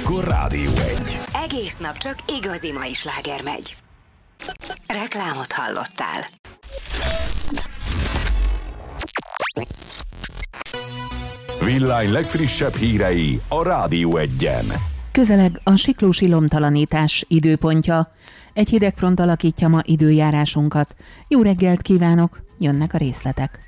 akkor Rádió 1. Egész nap csak igazi mai sláger megy. Reklámot hallottál. Villány legfrissebb hírei a Rádió 1-en. Közeleg a siklósi lomtalanítás időpontja. Egy hidegfront alakítja ma időjárásunkat. Jó reggelt kívánok, jönnek a részletek.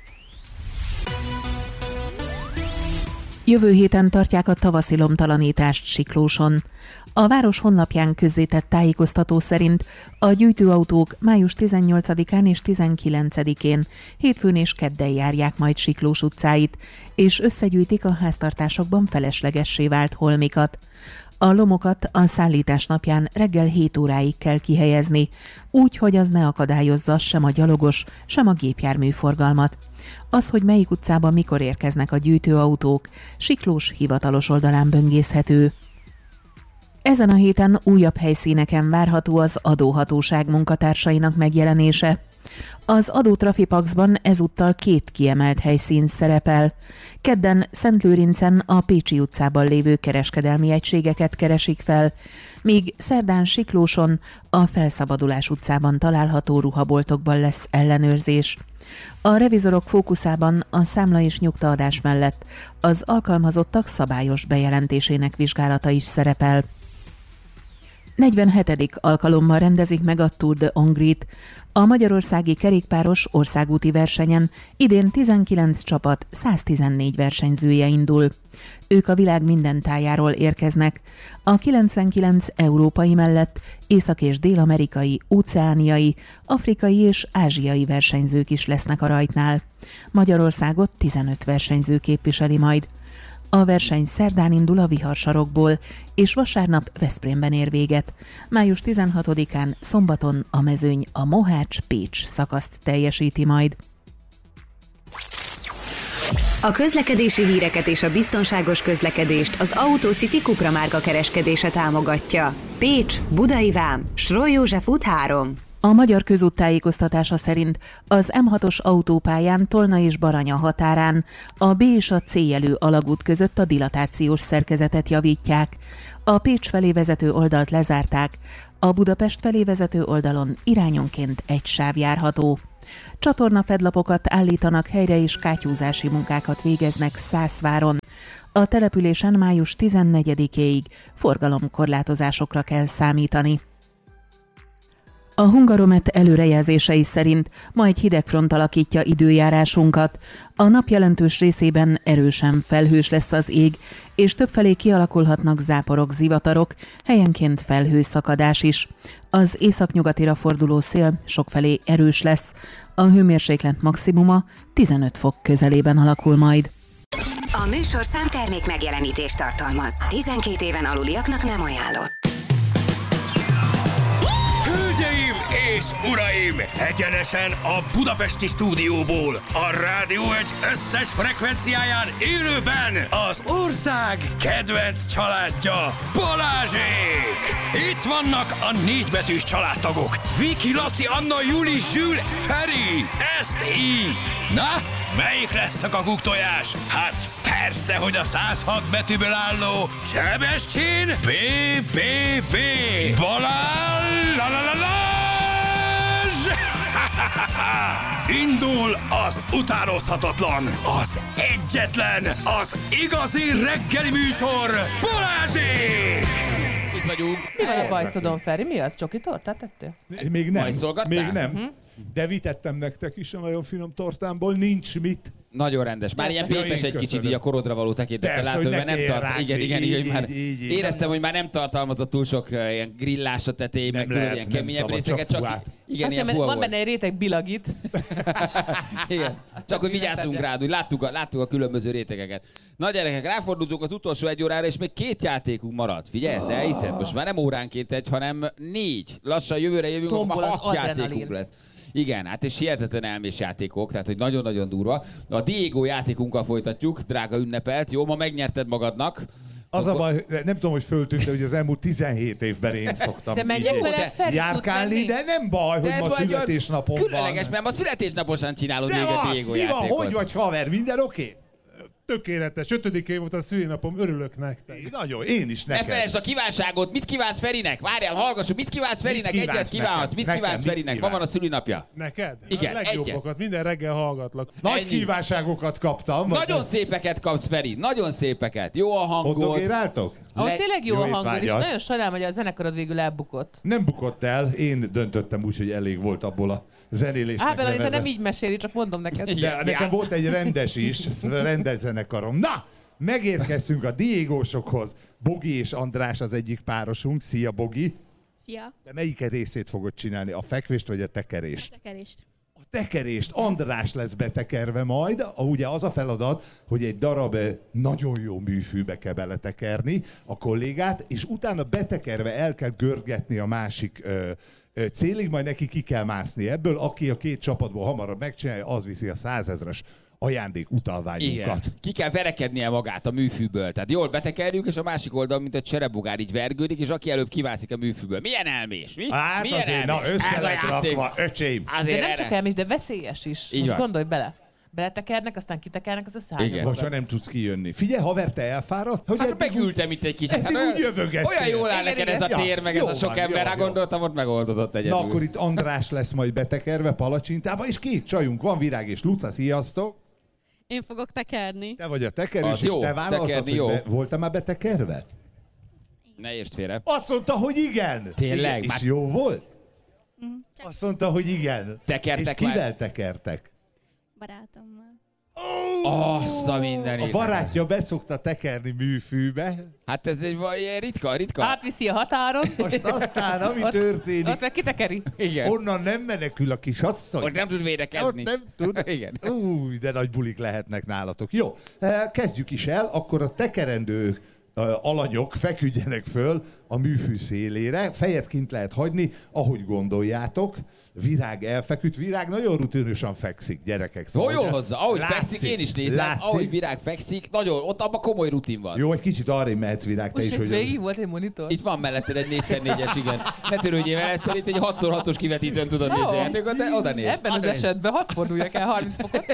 Jövő héten tartják a tavaszi lomtalanítást Siklóson. A város honlapján közzétett tájékoztató szerint a gyűjtőautók május 18-án és 19-én, hétfőn és kedden járják majd Siklós utcáit, és összegyűjtik a háztartásokban feleslegessé vált holmikat. A lomokat a szállítás napján reggel 7 óráig kell kihelyezni, úgy, hogy az ne akadályozza sem a gyalogos, sem a gépjármű forgalmat. Az, hogy melyik utcában mikor érkeznek a gyűjtőautók, Siklós hivatalos oldalán böngészhető. Ezen a héten újabb helyszíneken várható az adóhatóság munkatársainak megjelenése. Az adótrafipaxban ezúttal 2 kiemelt helyszín szerepel. Kedden Szentlőrincen a Pécsi utcában lévő kereskedelmi egységeket keresik fel, míg szerdán Siklóson a Felszabadulás utcában található ruhaboltokban lesz ellenőrzés. A revizorok fókuszában a számla és nyugtaadás mellett az alkalmazottak szabályos bejelentésének vizsgálata is szerepel. 47. alkalommal rendezik meg a Tour de Hongrie-t. A magyarországi kerékpáros országúti versenyen idén 19 csapat 114 versenyzője indul. Ők a világ minden tájáról érkeznek. A 99 európai mellett észak- és dél-amerikai, óceániai, afrikai és ázsiai versenyzők is lesznek a rajtnál. Magyarországot 15 versenyző képviseli majd. A verseny szerdán indul a Viharsarokból, és vasárnap Veszprémben ér véget. Május 16-án szombaton a mezőny a Mohács-Pécs szakaszt teljesíti majd. A közlekedési híreket és a biztonságos közlekedést az Autocity Cupra márka kereskedése támogatja. Pécs, Budai Vám, Sroly József út 3. A Magyar Közút tájékoztatása szerint az M6-os autópályán Tolna és Baranya határán a B és a C jelű alagút között a dilatációs szerkezetet javítják. A Pécs felé vezető oldalt lezárták, a Budapest felé vezető oldalon irányonként egy sáv járható. Csatornafedlapokat állítanak helyre és kátyúzási munkákat végeznek Szászváron. A településen május 14-éig forgalomkorlátozásokra kell számítani. A Hungaromet előrejelzései szerint ma egy hidegfront alakítja időjárásunkat. A nap jelentős részében erősen felhős lesz az ég, és többfelé kialakulhatnak záporok, zivatarok, helyenként felhőszakadás is. Az északnyugatira forduló szél sokfelé erős lesz. A hőmérséklet maximuma 15 fok közelében alakul majd. A műsorszám termék megjelenítést tartalmaz. 12 éven aluliaknak nem ajánlott. Hölgyeim és uraim! Egyenesen a budapesti stúdióból, a Rádió 1 összes frekvenciáján élőben az ország kedvenc családja, Balázsék! Itt vannak a 4 betűs családtagok. Viki, Laci, Anna, Juli, Zsül, Feri. Ezt így. Na, melyik lesz a kakuktojás? Hát persze, hogy a 106 betűből álló Sebestyén B. Balázs! Indul az utánozhatatlan, az egyetlen, az igazi reggeli műsor, Balázsék! Itt vagyunk. Mi van a bajszodon, Feri? Mi az? Csoki tortát tettél? Még nem. Még nem. De vitettem nektek is a nagyon finom tortámból, nincs mit. Nagyon rendes. Már ilyen pépes egy kicsit így a korodra való tekintettel látod, mert nem tart. Igen, már éreztem, hogy már nem tartalmazott túl sok ilyen grillás a tetején, meg tudod, ilyen keményebb részeket, csak igen, azt ilyen van benne egy réteg bilagit. Igen. Csak hogy vigyázzunk rád, úgy láttuk a különböző rétegeket. Na gyerekek, ráfordultunk az utolsó 1 órára, és még 2 játékunk maradt. Figyelsz, elhiszed? Most már nem óránként 1, hanem 4. Lassan jövőre jövünk, akkor már 6 játékunk lesz. Igen, hát és hihetetlen elmés játékok, tehát hogy nagyon-nagyon durva. A Diego játékunkkal folytatjuk, drága ünnepelt. Jó, ma megnyerted magadnak. Az a baj, nem tudom, hogy föltűnt, hogy az elmúlt 17 évben én szoktam de menjek veled, Feri, járkálni, de nem baj, hogy ma születésnapom van. Különleges, mert ma születésnaposan csinálod még a Diego játékot. Mi van, hogy vagy haver, minden oké? Tökéletes. 5. év volt a szülinapom, örülök nektek. Nagyon, én is Ne neked. felejtsd a kívánságot, mit kívánsz Ferinek? Várjál, hallgassuk, mit kívánsz Ferinek? kívánsz Egyet kívánhatsz, mit nekem? kívánsz Nekem Ferinek? mit Ma van a szülinapja. Neked? Igen, A legjobbakat. Minden reggel hallgatlak. Nagy Ennyi. kívánságokat kaptam. Nagyon szépeket kapsz, Feri, nagyon szépeket. Jó a hangod. Boldogéráltok? Ahol tényleg jó Jó a hangod, és étvágyat. nagyon sajnálom, hogy a zenekarod végül elbukott. Nem bukott el, én döntöttem úgy, hogy elég volt abból a zenélésnek Ábel, te nevezett. nem így meséli, csak mondom neked. De nekem volt egy rendes is, rendes zenekarom. Na, megérkeztünk a Diégósokhoz. Bogi és András az egyik párosunk. Szia, Bogi. Szia. De melyik részét fogod csinálni? A fekvést vagy a tekerést? Tekerést. A tekerést. András lesz betekerve majd. Ugye az a feladat, hogy egy darab nagyon jó műfűbe kell beletekerni a kollégát, és utána betekerve el kell görgetni a másik célig, majd neki ki kell mászni ebből. Aki a két csapatból hamarabb megcsinálja, az viszi a 100 000-es ajándék Igen. utalványunkat. Ki kell verekednie magát a műfűből. Tehát jól betekerjük, és a másik oldal, mint egy cserebogár, így vergődik, és aki előbb kivászik a műfűből. Milyen elmés? Mi? Hát Milyen azért, elmés? na össze Ez a lett játék. rakva, öcsém. De Azért nem erre. csak elmés, de veszélyes is. Így Most van. gondolj bele. Beletekernek, aztán kitekernek, az összeállja Igen. Most magad. már nem tudsz kijönni. Figyelj, haver, te elfáradt? Hogy Hát eddig megültem itt egy kicsit. eddig Hát úgy jövögettél. olyan jól áll Igen, neked igen. ez a Ja, tér, meg jó ez a sok van, ember. jó, Rá jó. gondoltam, ott megoldódott egyedül. Na akkor itt András lesz majd betekerve palacsintába, és két csajunk van, Virág és Luca, sziasztok! Én fogok tekerni. Te vagy a tekerős, Az és jó, te vállaltad, tekerni hogy jó. voltál már betekerve? Ne értsd félre. Azt mondta, hogy igen! Tényleg? Igen. Már- És jó volt? Azt mondta, hogy igen. Tekertek és már? kivel tekertek? Barátommal. Azt a A mindenit. barátja beszokta tekerni műfűbe, Hát ez egy ilyen ritka. Átviszi a határon. most aztán, ami Ott történik, meg kitekeri. Igen. onnan nem menekül a kis asszony. Ott nem tud védekezni. Ott nem tud. Igen. Új, de nagy bulik lehetnek nálatok. Jó, kezdjük is el, akkor a tekerendő alanyok feküdjenek föl a műfű szélére, fejet kint lehet hagyni, ahogy gondoljátok. Virág elfeküdt, Virág nagyon rutinősen fekszik, gyerekek. Szóval jól hozzá, ahogy látszik, fekszik, én is nézem, látszik. ahogy Virág fekszik, nagyon, ott abban komoly rutin van. Jó, egy kicsit arrébb mehetsz, Virág, te Most is, itt hogy... végig volt egy monitor. Itt van melletted egy 4x4-es, igen. Ne törődjél vele, ezt itt egy 6x6-os kivetítőn tudod nézni a játékot, de oda néz. Ebben az Oda néz. esetben hadd forduljak el 30 fokot.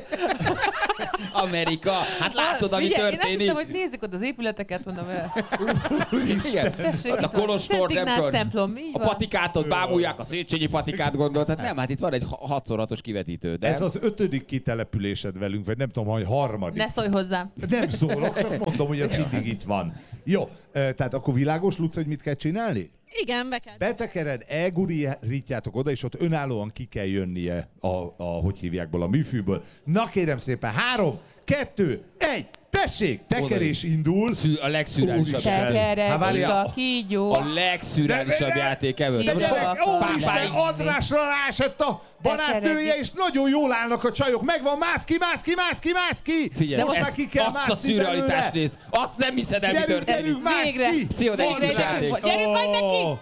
Amerika, hát látod, ami Figyelj, Én azt történik. hittem, hogy nézzük ott az épületeket, mondom el. Igen. Tessék, Ott a itt van. Kolostor, Szent nem Ignác tudom. templom, így A van. patikát ott bámulják, a Széchenyi patikát gondolt. Hát nem, hát itt van egy 6x6-os kivetítő. De Ez az 5. kitelepülésed velünk, vagy nem tudom, hogy 3. Ne szólj hozzám. Nem szólok, csak mondom, hogy ez mindig itt van. Jó, tehát akkor világos, Luca, hogy mit kell csinálni? Igen, be kell. Betekered, elgurítjátok oda, és ott önállóan ki kell jönnie hogy hívjákból, a műfűből. Na kérem szépen, 3, 2, 1, tessék, tekerés indul. A legszürreálisabb. Úristen. Tekerek, Hát várjál. a kígyó. A legszürreálisabb De- játék ever. De Most gyerek, a Isten, pápáig- Andrásra rásett a barátnője, és nagyon jól állnak a csajok. Megvan, mász ki! Figyelj, de most ezt- már ki kell azt a mászni szürrealitást belőle. nézd. Azt nem hiszed el, mi Gyerünk, történik. mász Végre. ki! Pszichodelikus Végre játék. nekünk van. Gyerünk majd neki!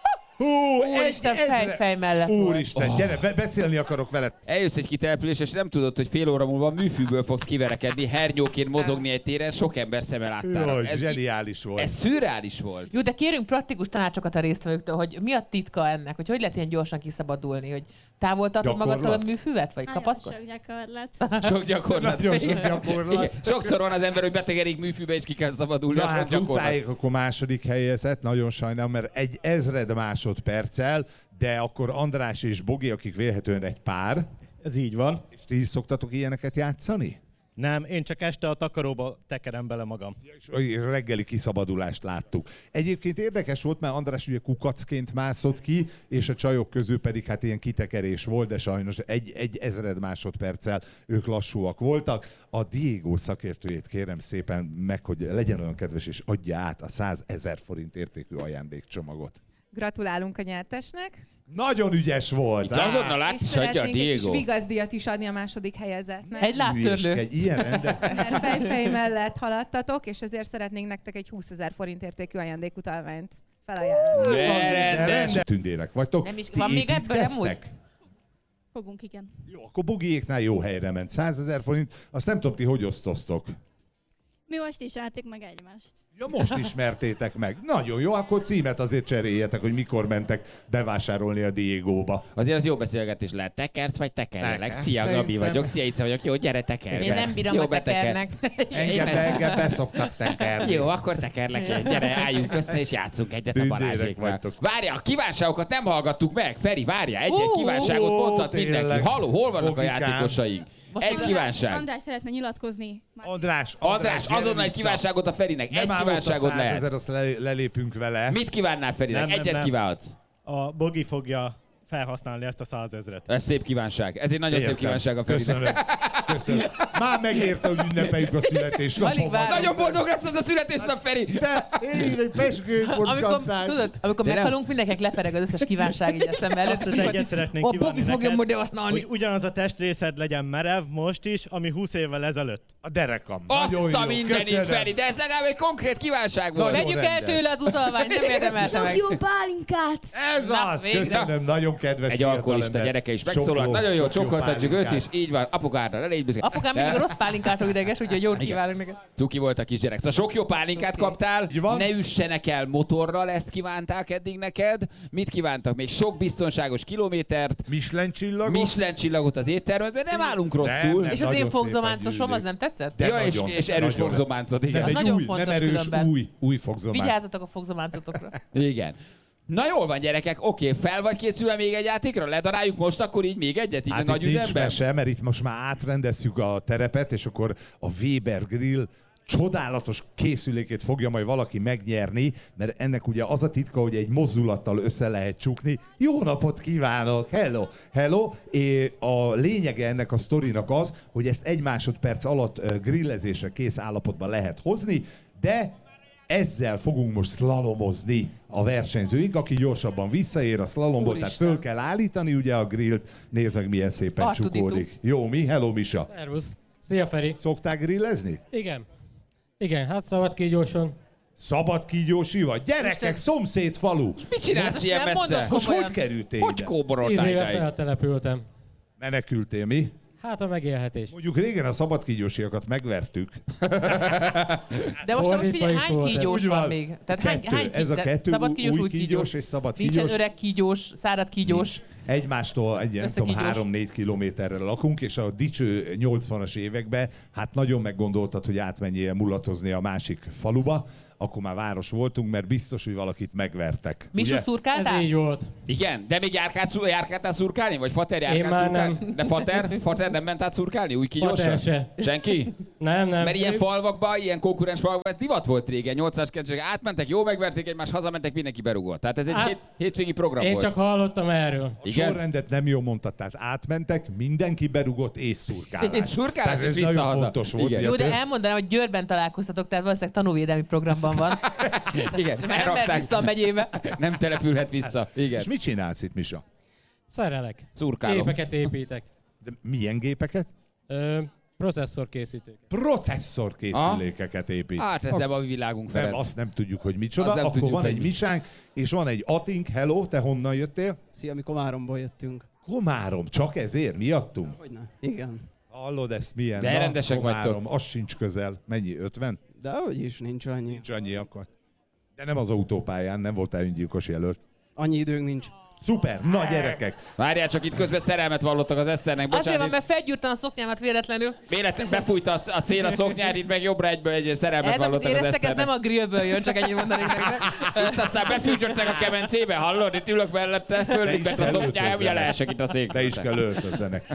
Úristen, fej mellett volt. Úristen, gyere, beszélni akarok veled. Eljössz egy kitelepülésre, és nem tudod, hogy fél óra múlva műfűből fogsz kiverekedni, hernyóként mozogni egy téren, sok ember szeme láttára. Jaj, Ez, zseniális volt. ez szürreális volt. Jó, de kérünk praktikus tanácsokat a résztvevőktől, hogy mi a titka ennek, hogy lehet ilyen gyorsan kiszabadulni, hogy távol tartod Gyakorlat? magadtól a műfüvet, vagy Nagyon kapaszkod? sok gyakorlat. Sok gyakorlat. Nagyon sok gyakorlat. Igen. Sokszor van az ember, hogy betegerik műfűbe, és ki kell szabadulni. Na az hát sok gyakorlat. Lucáék akkor második helyezett, nagyon sajnálom, mert 1000 másodperccel, de akkor András és Bogi, akik vélhetően egy pár, Ez így van. és ti is szoktatok ilyeneket játszani? Nem, én csak este a takaróba tekerem bele magam. És reggeli kiszabadulást láttuk. Egyébként érdekes volt, mert András ugye kukacként mászott ki, és a csajok közül pedig hát ilyen kitekerés volt, de sajnos egy 1000 másodperccel ők lassúak voltak. A Diego szakértőjét kérem szépen meg, hogy legyen olyan kedves, és adja át a 100 000 forint értékű ajándékcsomagot. Gratulálunk a nyertesnek. Nagyon ügyes volt! Itt azonnal át És is adja a szeretnénk egy kis Diego. vigazdíjat is adni a második helyezettnek. Egy láttörlő. Egy ilyen rendet. Mert fejfej mellett haladtatok, és ezért szeretnénk nektek egy 20 000 forint értékű ajándékutalványt felajánlani. Rendes. Tündérek vagytok. Nem is- Ti van még ebből építkeztek? Fogunk, igen. Jó, akkor Bogiéknál jó helyre ment. 100 000 forint. Azt nem tudom, ti hogy osztoztok. Mi most ismerték meg egymást. Ja, most ismertétek meg. Nagyon jó, akkor címet azért cseréljetek, hogy mikor mentek bevásárolni a Diegóba. Azért az jó beszélgetés lehet. Tekersz vagy tekerjelek? Szia, Gabi vagyok. Szia, Ica vagyok. Jó, gyere, tekerj. Én nem bírom, jó, a tekernek. Engem beszoktak tekerni. Jó, akkor tekerlek én. Gyere, álljunk össze és játszunk egyet a Tündérek Balázséknál. vagytok. Várja, a kívánságokat nem hallgattuk meg. Feri, várja, egy-egy kívánságot mondhat tényleg. mindenki. Halló, hol vannak a Logikám. játékosaink? Egy kívánság. András szeretne nyilatkozni. András, Azonnal egy kívánságot a Ferinek. Egy Nem kívánságot állott a 100 lehet. 000, azt lelépünk vele. Mit kívánnál Ferinek? Egyet kívánhatsz. A Bogi fogja felhasználni ezt a 100 000-et. Ez szép kívánság. Ez egy nagyon szép kívánság a Ferinek. Köszönöm. Köszönöm. Már megérte, hogy ünnepeljük a születésnapomat. Nagyon boldog lesz az a születésnap, Feri! De én egy peskőkort kaptál. Amikor meghalunk, mindenkinek lepereg az összes kívánság így a szembe előtt. Azt egyet szeretnénk kívánni neked, hogy ugyanaz a testrészed legyen merev most is, ami 20 évvel ezelőtt. A derekam. Azt a mindenit, Feri, de ez legalább egy konkrét kívánság volt. Vegyük el tőle az utalványt, nem érdemelte meg. Sok jó pálinkát! Ez az, köszönöm, nagyon kedves egy alkoholista gyereke is megszólalt. Nagyon jó, csókoltatjuk őt is. Így van, apukára, ne légy büszke. Apukám mindig rossz pálinkától ideges, úgyhogy jót kívánok neked. Cuki volt a kisgyerek. Szóval sok jó pálinkát kaptál, ne üssenek el motorral, ezt kívánták eddig neked. Mit kívántak? Még sok biztonságos kilométert. Michelin csillagot az éttermedben, nem állunk rosszul. És az én fogzománcosom, az nem tetszett? Ja, és erős fogzománcod, igen. Az nagyon fontos különben. Új fogzománc. Vigyázzatok a fogzománcotokra. Igen. Na jól van, gyerekek, oké, fel vagy készülve még egy játékra? Ledaráljuk most akkor így még egyet, így hát nagy nincs üzemben? mese, mert itt most már átrendezzük a terepet, és akkor a Weber Grill csodálatos készülékét fogja majd valaki megnyerni, mert ennek ugye az a titka, hogy egy mozdulattal össze lehet csukni. Jó napot kívánok! Hello! Hello! A lényege ennek a sztorinak az, hogy ezt 1 másodperc alatt grillezésre kész állapotban lehet hozni, de ezzel fogunk most szlalomozni a versenyzőink, aki gyorsabban visszaér a szlalomból, tehát föl kell állítani ugye a grillt. Nézd meg, milyen szépen csukódik. Jó, mi? Hello, Misa! Szervusz! Szia, Feri! Szoktál grillezni? Igen. Igen, hát Szabadkígyóson. Szabadkígyósi vagy? Gyerekek, szomszéd falu! Mit csinálsz ilyen messze? Most hogy kerültél ide? Hogy kóboroltál 10 éve ide? feltelepültem. Menekültél, mi? Hát a megélhetés. Mondjuk régen a szabadkígyósiakat megvertük. De most figyelj, hány kígyós van még? Tehát hány Ez a kettő, szabadkígyós, új kígyós és szabadkígyós. Nincsen öreg kígyós, szárad kígyós. Egymástól egy 3-4 kilométerre lakunk, és a dicső 80-as években hát nagyon meggondoltad, hogy átmenjél mulatozni a másik faluba, akkor már város voltunk, mert biztos, hogy valakit megvertek. Misu szurkáltál? Ez így volt. Igen, de még járkáltál szurkálni? Vagy Fater járkált szurkálni? nem. De Fater nem ment át szurkálni? Új kígyósan? Fater se. Senki? Nem. Mert ilyen falvakban, ilyen konkurens falvakban, ez divat volt régen, 800-900, átmentek, jó megverték egymást, hazamentek, mindenki berugott. Tehát ez egy hétvégi program Én volt. csak hallottam erről. A sorrendet nem jól mondtad, tehát átmentek, mindenki berugott és szurkálás. És szurkálás, ez és nagyon fontos volt. Jó, de elmondanám, hogy Győrben találkoztatok, tehát valószínűleg tanúvédelmi programban van. Igen, Mert nem mehet vissza a megyébe. Nem települhet vissza. Igen. És mit csinálsz itt, Misa? Szerelek. Szurkálom. Gépeket építek. De milyen gépeket? Processzorkészítőket. Processzorkészülékeket épít. Hát ez nem a mi világunk, Ferenc. Nem, azt nem tudjuk, hogy micsoda. Azt nem Akkor tudjuk, van hogy egy mi. Misánk, és van egy Atink. Hello, te honnan jöttél? Szia, mi Komáromból jöttünk. Komárom, csak ezért? Miattunk? Hogyne? Igen. Hallod ezt milyen? De rendesek Komárom, vagytok. az sincs közel. Mennyi? 50? De hogy is, nincs annyi. Nincs annyi akkor. De nem az autópályán, nem voltál öngyilkos jelölt. Annyi időnk nincs. Szuper, na gyerekek! Várjál, csak itt közben szerelmet vallottak az Eszternek. Azért van, Bocsánat, mert felgyúrtam a szoknyámat véletlenül. véletlenül befújta a szél a szoknyát, itt meg jobbra egyből egy szerelmet Ez, amit vallottak az éreztek, ez Eszternek. nem a grillből jön, csak ennyit mondanék nektek. Itt aztán befűtöttek a kemencébe, hallod? Itt ülök mellette, föllépett a szoknyája, ugye leesek itt a székbe. Te is kell öltözzenek.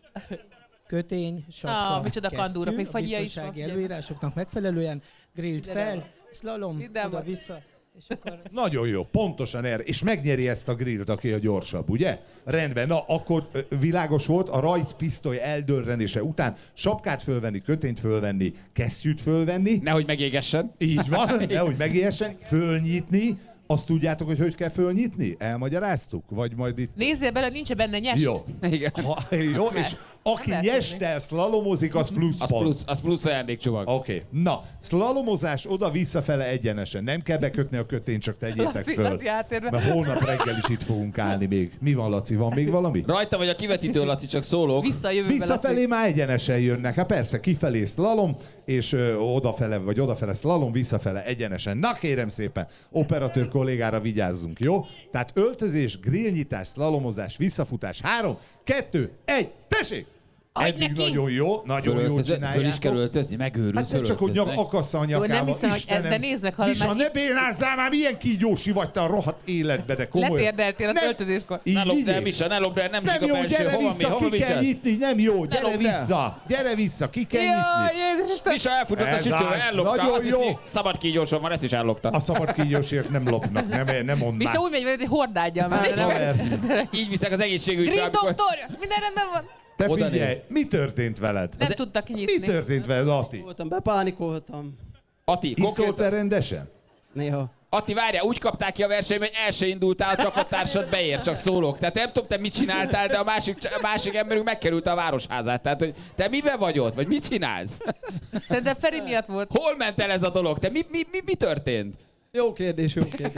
Kötény, sapka, micsoda kandúrok, még a fagyja is van. biztonsági előírásoknak megfelelően, grillt fel, slalom, oda-vissza. És akkor... Nagyon jó, pontosan erre. És megnyeri ezt a grillt, aki a gyorsabb, ugye? Rendben, na akkor világos volt, a rajtpisztoly eldörrenése után sapkát fölvenni, kötényt fölvenni, kesztyűt fölvenni. Nehogy megégessen. Így van, nehogy megégessen, fölnyitni. Azt tudjátok, hogy kell fölnyitni? Elmagyaráztuk? Vagy majd itt... Nézzél bele, nincs benne nyest. Jó. Igen. Jó, és Aki nyeste szlalomozik, az plusz pont. Az plusz ajándékcsomag. Oké. Na, szlalomozás oda-visszafele egyenesen. Nem kell bekötni a kötényt, csak tegyétek föl. Mert holnap reggel is itt fogunk állni még. Mi van, Laci? Van még valami? Rajta vagy a kivetítő, Laci, csak szólok. Visszafelé már egyenesen jönnek. Hát persze, kifelé szlalom, és odafele szlalom, visszafele egyenesen. Na kérem szépen, operatőr kollégára vigyázzunk, jó? Tehát öltözés, grillnyitás, szlalomozás, visszafutás. 3, 2, 1, tessék! Eddig nagyon jó, nagyon jó csináljátok. Föl is kell öltözni, megőrülsz. Hát csak, hogy akassza a nyakába. Nem hiszem, de nézd meg, Misa, ne bénázzál már, milyen kígyósi vagy te a rohadt életbe, de komolyan. Letérdeltél az öltözéskor. Ne lopd el, Misa, ne lopd el, nem jó, gyere vissza, ki kell nyitni, nem jó, gyere vissza, ki kell nyitni. Misa elfutott a sütővel, ellopta, azt hiszi, szabad kígyósom van, ezt is ellopta. A szabad kígyósiak nem lopnak, nem mondd már. Misa úgy megy veled, hogy hordádja már. Így viszek az egészségügybe. Green doktor, minden rendben van. Te figyelj, mi történt veled? Nem tudtak kinyitni. Mi történt veled, Ati? Bepánikoltam. Ati, iszol-e rendesen? Néha. Ati, várjál, úgy kapták ki a versenyt, hogy el se indultál, a csapattársad beér, csak szólok. Tehát nem tudom, te mit csináltál, de a másik emberünk megkerült a városházát. Tehát, hogy te miben vagy ott, vagy mit csinálsz? Szerintem Feri miatt volt. Hol ment el ez a dolog? Te mi történt? Jó kérdés.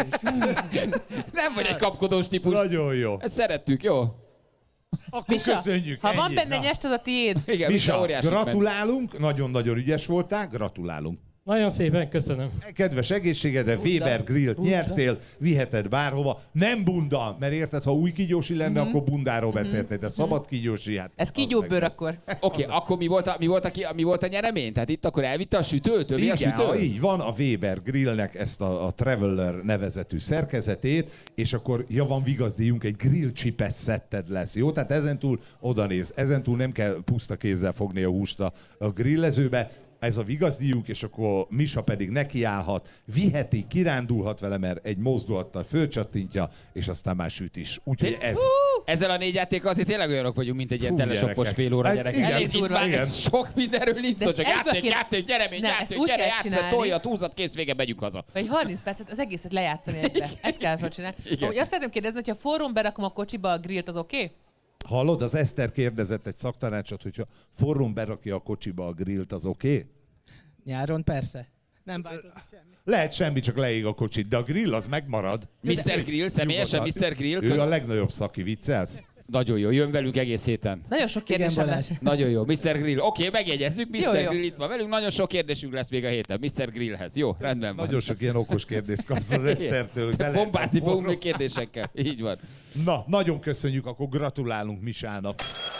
Nem vagy egy kapkodós típus. Nagyon jó. Ezt szerettük, jó? Akkor Misa, köszönjük. ha van benne nyest, az a tiéd. Igen, Misa, gratulálunk, nagyon-nagyon ügyes voltál, gratulálunk. Nagyon szépen köszönöm. Kedves egészségedre, Weber Grillt nyertél, viheted bárhova. Nem bunda, mert érted, ha új kígyósi lenne, akkor bundáról beszéltél, de szabad kígyósi, hát... Ez kígyóbőr akkor. Oké, akkor mi volt a nyeremény? Tehát itt akkor elvitte a sütőt? Igen, így van, a Weber Grillnek ezt a Traveler nevezetű szerkezetét, és akkor van vigazdíjunk, egy grill csipes szetted lesz, jó? Tehát ezentúl odanéz, ezentúl nem kell puszta kézzel fogni a húst a grillezőbe, ez a vigazdíjuk, és akkor Misa pedig nekiállhat, viheti, kirándulhat vele, mert egy mozdulattal fölcsattintja, és aztán már süt is. Úgyhogy ez... Ezzel a 4 játékkal azért tényleg olyanok vagyunk, mint egy ilyen telesoppos fél óra gyerek. Igen. Sok mindenről nincs szó, csak játék, gyere, játszol, tolja, túlzat, kész, vége, megyünk haza. Vagy 30 percet az egészet lejátszani egybe. Ezt kellett csinálni. Azt szeretném kérdezni, hogyha forrón berakom a kocsiba a grillt, az oké? Hallod, az Eszter kérdezett egy szaktanácsot, hogyha forrón berakja a kocsiba a grillt, az oké? Nyáron persze. Nem változik semmi. Lehet semmi, csak leég a kocsit, de a grill az megmarad. Mr. Grill, személyesen Mr. Grill. Ő a legnagyobb szaki, viccelsz? Nagyon jó, jön velünk egész héten. Nagyon sok kérdésem lesz. Nagyon jó, Mr. Grill. Oké, megjegyezzük, Mr. Grill itt van velünk, nagyon sok kérdésünk lesz még a héten, Mr. Grillhez. Jó, rendben van. Nagyon sok ilyen okos kérdést kapsz az Esztertől. Bombázni fogunk még kérdésekkel, így van. Na, nagyon köszönjük, akkor gratulálunk Misának.